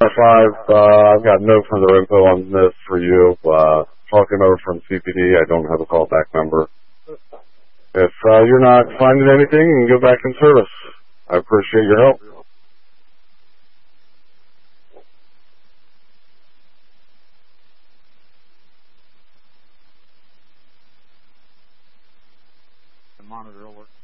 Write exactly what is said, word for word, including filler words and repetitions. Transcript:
five, uh, I've got no further info on this for you. Uh, talking over from C P D, I don't have a callback number. If uh, you're not finding anything, you can go back in service. I appreciate your help. The monitor will work.